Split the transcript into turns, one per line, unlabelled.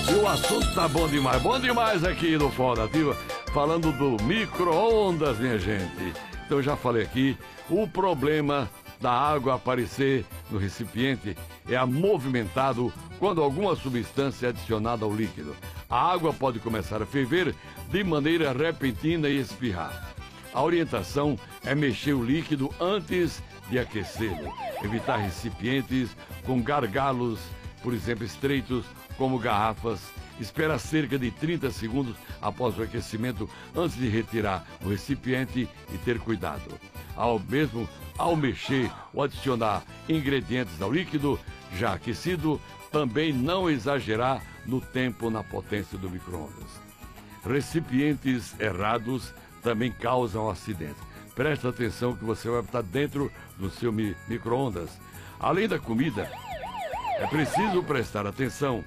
E o assunto tá bom demais aqui no Fora Ativa, falando do micro-ondas, minha gente. Então eu já falei aqui, o problema da água aparecer no recipiente é movimentado quando alguma substância é adicionada ao líquido. A água pode começar a ferver de maneira repentina e espirrar. A orientação é mexer o líquido antes de aquecê-lo. Evitar recipientes com gargalos, por exemplo, estreitos, como garrafas. Espera cerca de 30 segundos após o aquecimento antes de retirar o recipiente e ter cuidado. Ao mexer ou adicionar ingredientes ao líquido já aquecido, também não exagerar no tempo na potência do micro-ondas. Recipientes errados também causam acidentes. Presta atenção que você vai botar dentro do seu micro-ondas. Além da comida, é preciso prestar atenção